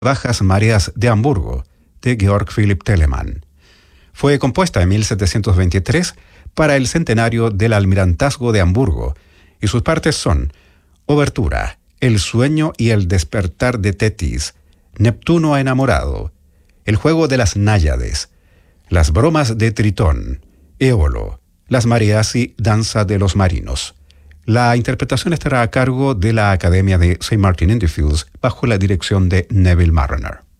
Bajas Mareas de Hamburgo, de Georg Philipp Telemann. Fue compuesta en 1723 para el centenario del Almirantazgo de Hamburgo, y sus partes son Obertura, El sueño y el despertar de Tetis, Neptuno enamorado, El juego de las Náyades, Las bromas de Tritón, Éolo, Las mareas y Danza de los marinos. La interpretación estará a cargo de la Academia de St. Martin in the Fields bajo la dirección de Neville Marriner.